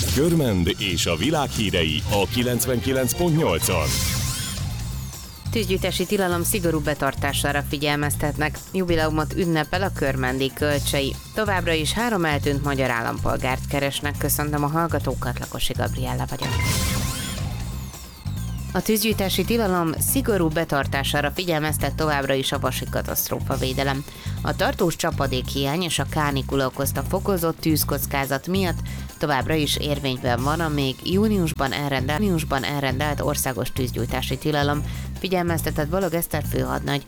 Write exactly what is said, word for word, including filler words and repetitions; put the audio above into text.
Körmend és a világ hírei a kilencvenkilenc pont nyolcon. Tűzgyújtási tilalom szigorú betartására figyelmeztetnek. Jubileumot ünnepel a Körmendi Kölcsei. Továbbra is három eltűnt magyar állampolgárt keresnek. Köszöntöm a hallgatókat, Lakosi Gabriella vagyok. A tűzgyújtási tilalom szigorú betartására figyelmeztet továbbra is a Vasi Katasztrófavédelem. A tartós csapadékhiány és a kánikula okozta fokozott tűzkockázat miatt továbbra is érvényben van a még júniusban elrendelt, júniusban elrendelt országos tűzgyújtási tilalom, figyelmeztetett Balog Eszter főhadnagy.